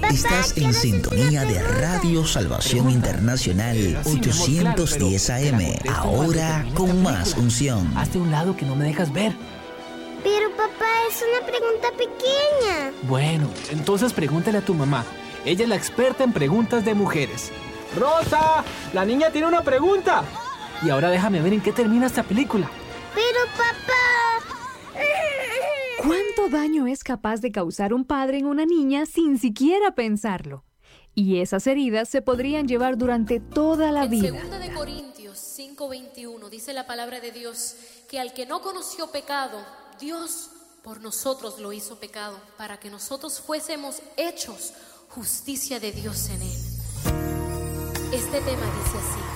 Estás en sintonía de Radio Salvación Internacional 810 AM. Ahora con más unción. Hazte a un lado que no me dejas ver. Pero papá, es una pregunta pequeña. Bueno, entonces pregúntale a tu mamá. Ella es la experta en preguntas de mujeres. ¡Rosa! ¡La niña tiene una pregunta! Y ahora déjame ver en qué termina esta película. Pero papá... ¿Cuánto daño es capaz de causar un padre en una niña sin siquiera pensarlo? Y esas heridas se podrían llevar durante toda la vida. En 2 de Corintios 5:21 dice la palabra de Dios que al que no conoció pecado, Dios por nosotros lo hizo pecado, para que nosotros fuésemos hechos justicia de Dios en él. Este tema dice así: